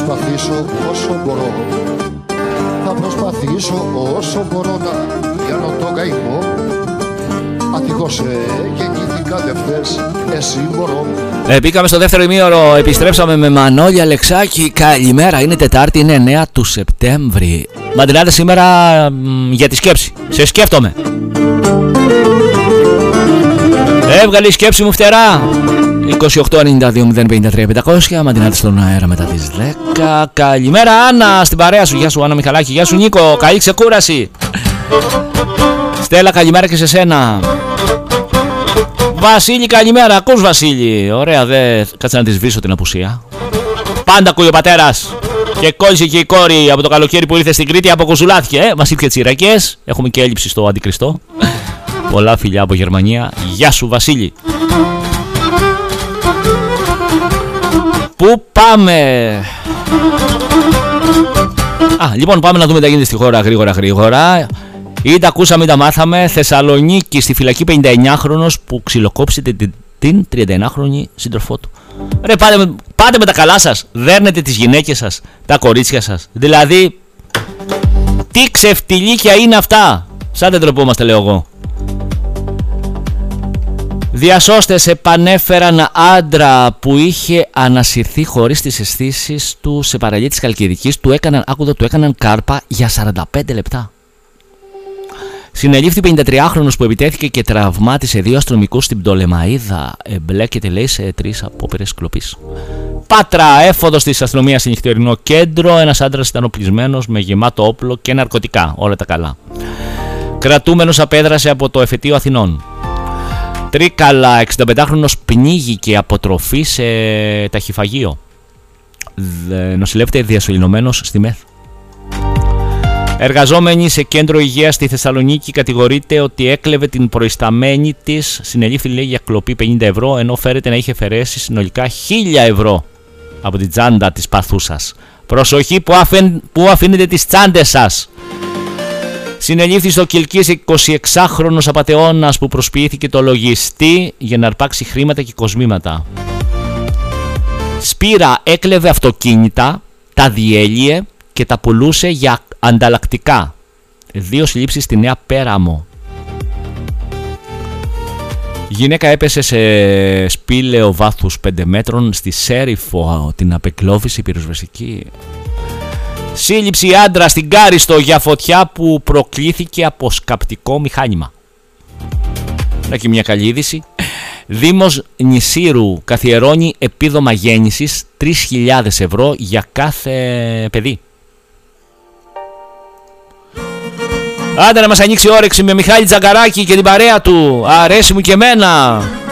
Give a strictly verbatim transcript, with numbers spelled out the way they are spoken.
προσπαθήσω όσο μπορώ. Θα προσπαθήσω όσο μπορώ να πιάνω το καημό. Ατυχώς γεννήθηκα δε φταίς, εσύ μπορώ. Ε, μπήκαμε στο δεύτερο ημίωρο, επιστρέψαμε με Μανώλη Αλεξάκη. Καλημέρα, είναι Τετάρτη, είναι εννέα του Σεπτέμβρη. Μαντινάτε σήμερα μ, για τη σκέψη. Σε σκέφτομαι. Έβγαλε η σκέψη μου φτερά. είκοσι οκτώ ενενήντα δύο μηδέν πενήντα τρία πεντακόσια. Μαντινάτε στον αέρα μετά τις δέκα. Καλημέρα Άννα, στην παρέα σου. Γεια σου Άννα Μιχαλάκη. Γεια σου Νίκο, καλή ξεκούραση. Στέλλα, καλημέρα και σε σένα. Βασίλη, καλημέρα. Ακούς Βασίλη? Ωραία, δε. Κάτσε να τη σβήσω την απουσία. Πάντα ακούει ο πατέρας. Και κόλλησε και η κόρη από το καλοκαίρι που ήρθε στην Κρήτη, αποκουζουλάθηκε. Ε, μας ήρθε τσιρακές. Έχουμε και έλλειψη στο Αντικριστό. Πολλά φιλιά από Γερμανία. Γεια σου Βασίλη. Πού πάμε? Α, λοιπόν, πάμε να δούμε τι γίνεται στη χώρα γρήγορα γρήγορα. Ή τα ακούσαμε ή τα μάθαμε. Θεσσαλονίκη, στη φυλακή πενηνταεννιάχρονος που ξυλοκόψει την τριανταεννιάχρονη σύντροφό του. Ρε, πάτε με, πάτε με τα καλά σας. Δέρνετε τις γυναίκες σας, τα κορίτσια σας. Δηλαδή, τι ξεφτιλίκια είναι αυτά. Σαν δεν τρεπόμαστε, λέω εγώ. Διασώστες επανέφεραν άντρα που είχε ανασυρθεί χωρίς τις αισθήσεις του σε παραλία της Χαλκιδικής. Του έκαναν, άκουδα, του έκαναν κάρπα για σαράντα πέντε λεπτά. Συνελήφθη πενηντατριάχρονος που επιτέθηκε και τραυμάτισε δύο αστυνομικούς στην Πτολεμαΐδα. Εμπλέκεται, λέει, σε τρεις απόπειρες κλοπής. Πάτρα, έφοδος της αστυνομίας σε νυχτερινό κέντρο. Ένας άντρας ήταν οπλισμένος με γεμάτο όπλο και ναρκωτικά. Όλα τα καλά. Κρατούμενος απέδρασε από το εφετείο Αθηνών. Τρίκαλα, εξηνταπεντάχρονος πνίγηκε από τροφή σε ταχυφαγείο. Νοσηλεύεται διασωληνωμένος στη ΜΕΘ. Εργαζόμενη σε κέντρο υγείας στη Θεσσαλονίκη κατηγορείται ότι έκλεβε την προϊσταμένη της. Συνελήφθη, λέει, για κλοπή πενήντα ευρώ, ενώ φέρεται να είχε αφαιρέσει συνολικά χίλια ευρώ από την τσάντα της παθούσας. Προσοχή που, αφεν, που αφήνετε τις τσάντες σας. Συνελήφθη στο Κιλκής εικοσιεξάχρονος απατεώνας που προσποιήθηκε το λογιστή για να αρπάξει χρήματα και κοσμήματα. Σπύρα, έκλεβε αυτοκίνητα, τα διέλυε και τα πουλούσε για ανταλλακτικά. Δύο συλλήψεις στη Νέα Πέραμο. Γυναίκα έπεσε σε σπήλαιο βάθους πέντε μέτρων στη Σέριφο, την απεκλώβηση πυροσβεστική. Σύλληψη άντρα στην Κάριστο για φωτιά που προκλήθηκε από σκαπτικό μηχάνημα. Να και μια καλή είδηση. Δήμος Νησίρου καθιερώνει επίδομα γέννησης τρεις χιλιάδες ευρώ για κάθε παιδί. Άντε να μας ανοίξει όρεξη με Μιχάλη Τζαγκαράκη και την παρέα του. Αρέσει μου και εμένα.